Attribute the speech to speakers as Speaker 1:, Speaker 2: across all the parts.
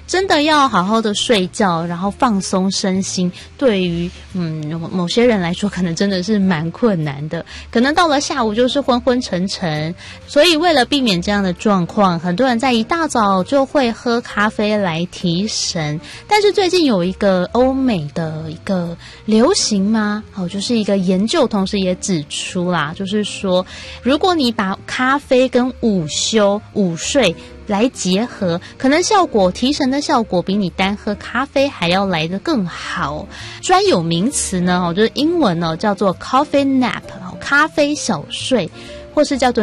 Speaker 1: 真的要好好的睡觉，然后放松身心，对于某些人来说可能真的是蛮困难的，可能到了下午就是昏昏沉沉。所以为了避免这样的状况，很多人在一大早就会喝咖啡来提神。但是最近有一个欧美的一个流行吗？就是一个研究同时也指出啦，就是说如果你把咖啡跟午睡来结合，可能提神的效果比你单喝咖啡还要来得更好。专有名词呢，就是英文叫做 coffee nap， 咖啡小睡，或是叫做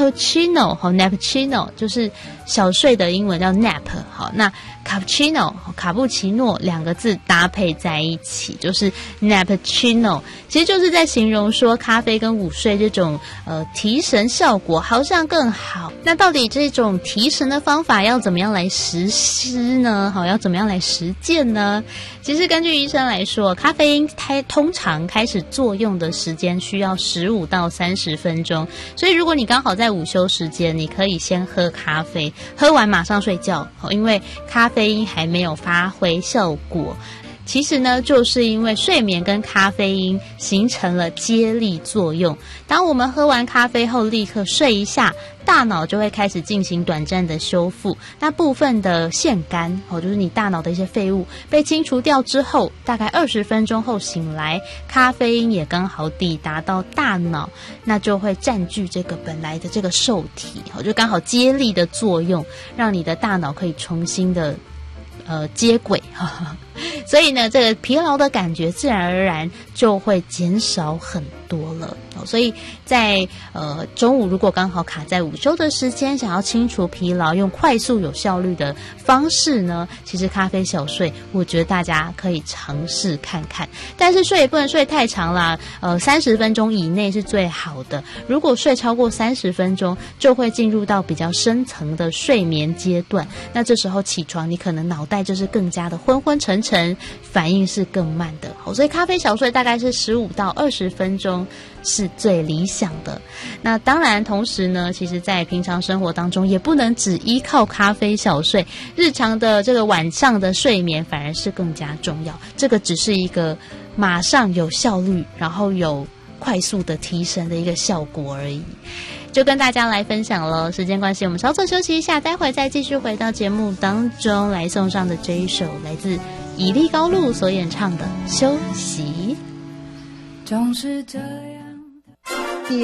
Speaker 1: nappuccino， 就是小睡的英文叫 nap。 好，那 cappuccino 卡布奇诺两个字搭配在一起就是 nappuccino， 其实就是在形容说咖啡跟午睡这种提神效果好像更好。那到底这种提神的方法要怎么样来实施呢？要怎么样来实践呢？其实根据医生来说，咖啡因通常开始作用的时间需要15到30分钟，所以如果你刚好在午休时间，你可以先喝咖啡，喝完马上睡觉，因为咖啡因还没有发挥效果。其实呢，就是因为睡眠跟咖啡因形成了接力作用，当我们喝完咖啡后立刻睡一下，大脑就会开始进行短暂的修复，那部分的腺苷就是你大脑的一些废物被清除掉之后，大概20分钟后醒来，咖啡因也刚好抵达到大脑，那就会占据这个本来的这个受体，就刚好接力的作用，让你的大脑可以重新的接轨。所以呢，这个疲劳的感觉自然而然就会减少很多了。所以在中午如果刚好卡在午休的时间，想要清除疲劳，用快速有效率的方式呢，其实咖啡小睡我觉得大家可以尝试看看。但是睡也不能睡太长啦，30分钟以内是最好的。如果睡超过30分钟，就会进入到比较深层的睡眠阶段，那这时候起床你可能脑袋就是更加的昏昏沉沉，反应是更慢的。所以咖啡小睡大概是15到20分钟是最理想的。那当然同时呢，其实在平常生活当中也不能只依靠咖啡小睡，日常的这个晚上的睡眠反而是更加重要。这个只是一个马上有效率，然后有快速的提神的一个效果而已，就跟大家来分享了。时间关系我们稍作休息一下，待会再继续回到节目当中来送上的这一首来自以利高露所演唱的《休息》。
Speaker 2: 总是这样。
Speaker 3: 第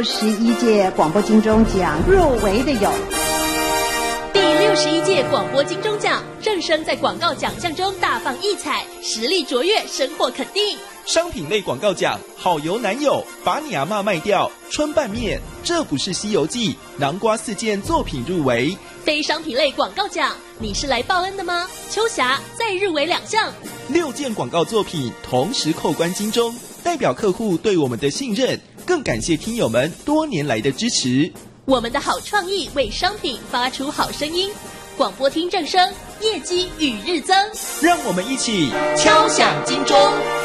Speaker 3: 61届广播金钟奖入围的有
Speaker 4: 第61届广播金钟奖，正声在广告奖项中大放异彩，实力卓越，深获肯定。
Speaker 5: 商品类广告奖，好油男友，把你阿嬷卖掉，春拌面，这不是西游记，南瓜4件作品入围。
Speaker 4: 非商品类广告奖，你是来报恩的吗？秋霞再入围2项
Speaker 5: ，6件广告作品同时扣关金钟，代表客户对我们的信任，更感谢听友们多年来的支持。
Speaker 4: 我们的好创意为商品发出好声音，广播听正声，业绩与日增。
Speaker 5: 让我们一起敲响金钟。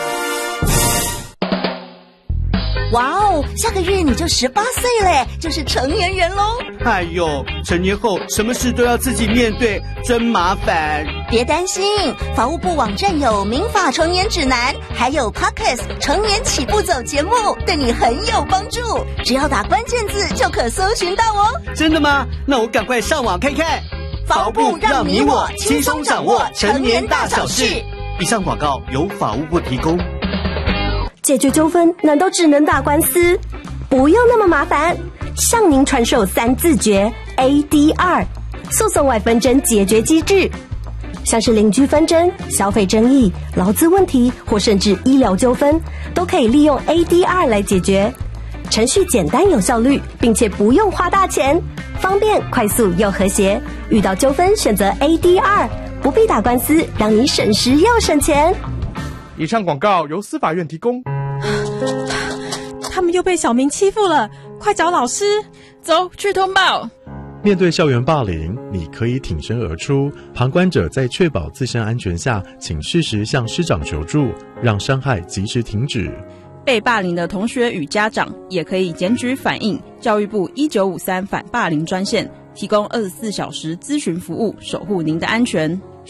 Speaker 6: 哇哦，下个月你就18岁嘞，就是成年人咯。
Speaker 7: 哎呦，成年后什么事都要自己面对，真麻烦。
Speaker 6: 别担心，法务部网站有民法成年指南，还有 Podcast 成年起步走节目，对你很有帮助。只要打关键字就可搜寻到哦。
Speaker 7: 真的吗？那我赶快上网看看。
Speaker 6: 法务部让你我轻松掌握成年大小事。
Speaker 7: 以上广告由法务部提供。
Speaker 8: 解决纠纷难道只能打官司？不用那么麻烦，向您传授3字诀 ADR 诉讼外纷争解决机制，像是邻居纷争、消费争议、劳资问题或甚至医疗纠纷，都可以利用 ADR 来解决。程序简单有效率，并且不用花大钱，方便快速又和谐。遇到纠纷选择 ADR， 不必打官司，让你省时又省钱。
Speaker 9: 以上广告由司法院提供。
Speaker 10: 他们又被小明欺负了，快找老师，
Speaker 11: 走去通报。
Speaker 12: 面对校园霸凌，你可以挺身而出，旁观者在确保自身安全下，请适时向师长求助，让伤害及时停止。
Speaker 11: 被霸凌的同学与家长也可以检举反映教育部1953反霸凌专线，提供24小时咨询服务，守护您的安全。